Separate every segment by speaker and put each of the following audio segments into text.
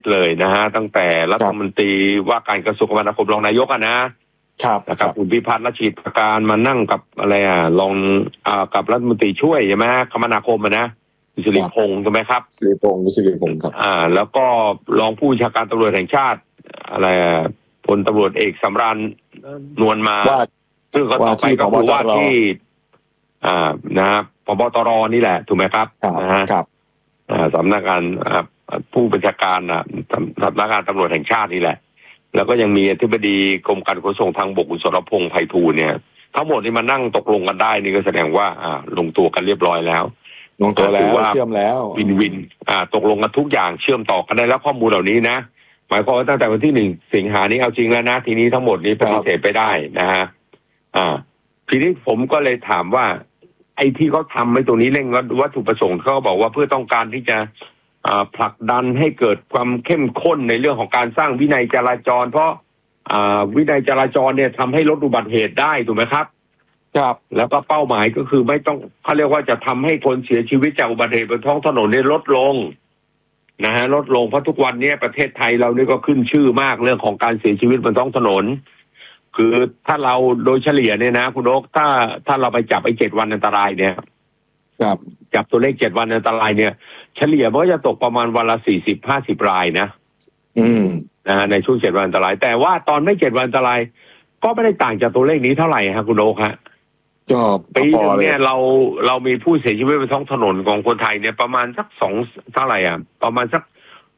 Speaker 1: เลยนะฮะตั้งแต่รัฐมนตรีว่าการกระทรวงคมนาคมรองนายกนะครับคุณพิพัฒน์รัชชีประการมานั่งกับอะไรรองกับรัฐมนตรีช่วยใช่ไหมคมนาคมนะสิริพงษ์ใช่ไหมครับ
Speaker 2: สิริพงษ์ครับ
Speaker 1: แล้วก็รองผู้บัญชาการตำรวจแห่งชาติอะไรพลตำรวจเอกสำราญนวลมาซึ่งก็ต่อไปก็คือว่าที่นะครับผบ.ตร.นี่แหละถูกไหมครับ
Speaker 2: ครับ
Speaker 1: สำนักงานผู้บัญชาการสำนักงานตำรวจแห่งชาตินี่แหละแล้วก็ยังมีอธิบดีกรมการขนส่งทางบกคุณสรพงษ์ไพฑูรย์เนี่ยทั้งหมดที่มานั่งตกลงกันได้นี่ก็แสดงว่าลงตัวกันเรียบร้อยแล้ว
Speaker 2: ลงตัวแล้วเชื่อมแล้ว
Speaker 1: วินตกลงกันทุกอย่างเชื่อมต่อกันได้แล้วข้อมูลเหล่านี้นะหมายความว่าตั้งแต่วันที่1 สิงหานี้เอาจริงแล้วนะทีนี้ทั้งหมดนี้ปฏิเสธไปได้นะฮะทีนี้ผมก็เลยถามว่าไอ้ที่เขาทำไอ้ตัวนี้เร่งวัตถุประสงค์เขาบอกว่าเพื่อต้องการที่จะผลักดันให้เกิดความเข้มข้นในเรื่องของการสร้างวินัยจราจรเพราะวินัยจราจรเนี่ยทำให้ลดอุบัติเหตุได้ถูกไหมครับ
Speaker 2: ครับ
Speaker 1: แล้วก็เป้าหมายก็คือไม่ต้องเขาเรียกว่าจะทำให้คนเสียชีวิตจากอุบัติเหตุบนท้องถนนเนี่ยลดลงนะฮะลดลงเพราะทุกวันนี้ประเทศไทยเรานี่ก็ขึ้นชื่อมากเรื่องของการเสียชีวิตบนท้องถนนคือถ้าเราโดยเฉลี่ยเนี่ยนะคุณโอ๊คถ้าเราไปจับไอ้7 วันอันตรายเนี่ย
Speaker 2: ครับ
Speaker 1: จับตัวเลข7 วันอันตรายเนี่ยเฉลี่ยมันก็จะตกประมาณวันละ40-50 รายนะในช่วง7 วันอันตรายแต่ว่าตอนไม่7 วันอันตรายก็ไม่ได้ต่างจากตัวเลขนี้เท่าไหร่ฮะคุณโอ๊คฮะปีนึงเนี่ยเรามีผู้เสียชีวิตบนท้องถนนของคนไทยเนี่ยประมาณสัก2เท่าไหร่ประมาณสัก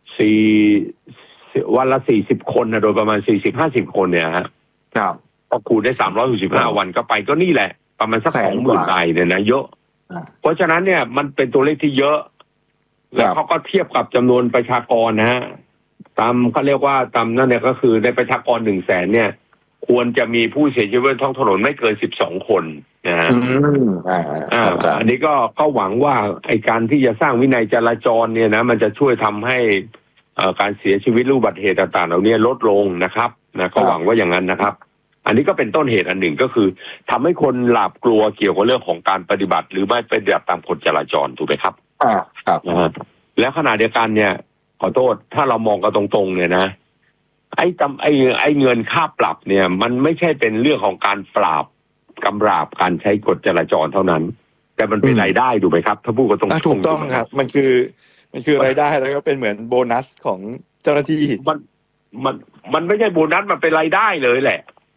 Speaker 1: วันละ40 คนนะโดยประมาณ40-50 คนเนี่ยฮะ
Speaker 2: ครับ
Speaker 1: ก็คูณได้365 วันก็ไปก็นี่แหละประมาณสัก 20,000 รายเนี่ยนะเยอะเพราะฉะนั้นเนี่ยมันเป็นตัวเลขที่เยอะแล้วเขาก็เทียบกับจำนวนประชากรนะฮะตามเขาเรียกว่าตามนั่นเนี่ยก็คือในประชากร100,000เนี่ยควรจะมีผู้เสียชีวิตบนท้องถนนไม่เกิน12 คนนะฮะอันนี้ก็หวังว่าไอ้การที่จะสร้างวินัยจราจรเนี่ยนะมันจะช่วยทำให้การเสียชีวิตอุบัติเหตุต่างๆเหล่านี้ลดลงนะครับนะก็หวังว่าอย่างนั้นนะครับอันนี้ก็เป็นต้นเหตุอันหนึ่งก็คือทำให้คนหลาบกลัวเกี่ยวกับเรื่องของการปฏิบัติหรือไม่ปฏิบัติตามกฎจราจรถูกไหมครับ
Speaker 2: ครับ
Speaker 1: แล้วขณะเดียวกันเนี่ยขอโทษถ้าเรามองกันตรงๆเนี่ยนะไอ้เงินค่าปรับเนี่ยมันไม่ใช่เป็นเรื่องของการปราบกำราบการใช้กฎจราจรเท่านั้นแต่มันเป็นรายได้ถูกไหมครับถ้าพูดกันตรง
Speaker 2: ๆถูกต้องครับมันคือรายได้แล้วก็เป็นเหมือนโบนัสของเจ้าหน้าที่
Speaker 1: มันไม่ใช่โบนัสมันเป็นรายได้เลยแหละ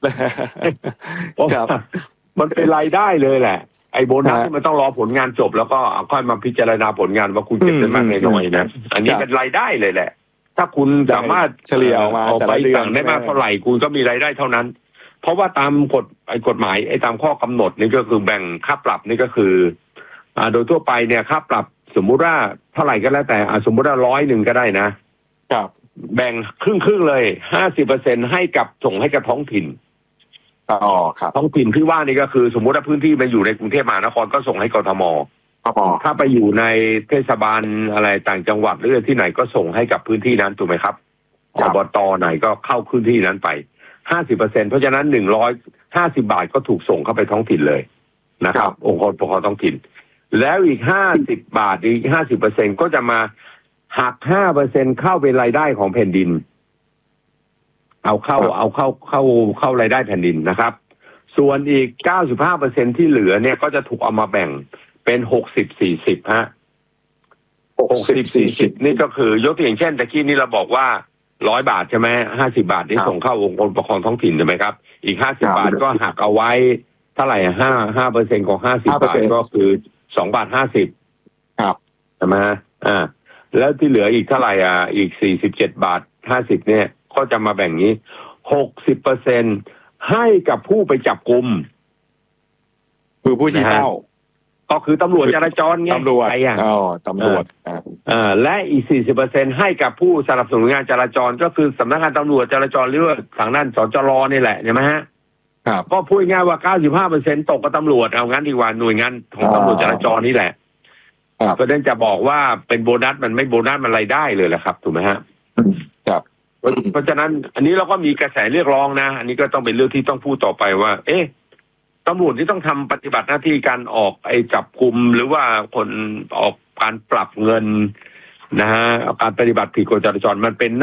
Speaker 2: ครับ
Speaker 1: มันเป็นรายได้เลยแหละไอ้โบนัสที่มันต้องรอผลงานจบแล้วก็ค่อยมาพิจารณาผลงานว่าคุณเก็บได้มากน้อยนะอันนี้เป็นรายได้เลยแหละถ้าคุณสามารถ
Speaker 2: เฉลี่ยออกมา
Speaker 1: ไปสั่งได้มากเท่าไหร่คุณก็มีรายได้เท่านั้นเพราะว่าตามกฎหมายตามข้อกำหนดนี่ก็คือแบ่งค่าปรับนี่ก็คือโดยทั่วไปเนี่ยค่าปรับสมมุติว่าเท่าไหร่ก็แล้วแต่สมมุติว่า100ก็ได้นะครับแบ่งครึ่งเลย50%ให้กับส่งให้กับท้องถิ่น
Speaker 2: ครับ
Speaker 1: ท้องถิ่นที่ว่านี่ก็คือสมมุติว่าพื้นที่มันอยู่ในกรุงเทพมหานครก็ส่งให้กทมถ้าไปอยู่ในเทศบาลอะไรต่างจังหวัดหรือที่ไหนก็ส่งให้กับพื้นที่นั้นถูกไหมครับอบต.ไหนก็เข้าพื้นที่นั้นไป50%เพราะฉะนั้น150 บาทก็ถูกส่งเข้าไปท้องถิ่นเลยนะครับองค์กรปกครองท้องถิ่นแล้วอีก50 บาทอีก50%ก็จะมาหัก5%เข้าเป็นรายได้ของแผ่นดินเอาเข้ารายได้แผ่นดินนะครับส่วนอีก95%ที่เหลือเนี่ยก็จะถูกเอามาแบ่งเป็น60-40ฮะ60-40นี่ก็คือยกตัวอย่างเช่นตะกี้นี้เราบอกว่า100 บาทใช่ไหม50 บาทนี่ส่งเข้าองค์กรปกครองท้องถิ่นใช่ไหมครับอีก50 บาทก็หักเอาไว้เท่าไหร่5% ของ50 บาทก็คือ2.50
Speaker 2: ครับ
Speaker 1: ใช่ไหมแล้วที่เหลืออีกเท่าไหร่อีก47.50 เนี่ยก็จะมาแบ่งนี้60%ให้กับผู้ไปจับกุม
Speaker 2: คือผู้ชี้เป้า
Speaker 1: ก็คือตำรวจจราจรไง
Speaker 2: ตำรวจตำรวจ
Speaker 1: และอีก40%ให้กับผู้สนับสนุนงานจราจรก็คือสำนักงานตำรวจจราจรหรือว่าทางด้านสจรนี่แหละใช่ไหมฮะก็พูดง่ายว่า95%ตกกับตำรวจเอางั้นดีกว่าหน่วยงานของตำรวจจราจรนี่แหละเพราะฉะนั้นจะบอกว่าเป็นโบนัสมันไม่โบนัสมันรายได้เลยแหละครับถูกไหมฮะ
Speaker 2: ครับ
Speaker 1: เพราะฉะนั้นอันนี้เราก็มีกระแสเรียกร้องนะอันนี้ก็ต้องเป็นเรื่องที่ต้องพูดต่อไปว่าตำรวจที่ต้องทำปฏิบัติหน้าที่การออกจับกุมหรือว่าคนออกการปรับเงินนะฮะการปฏิบัติผิดกฎจราจรมันเป็น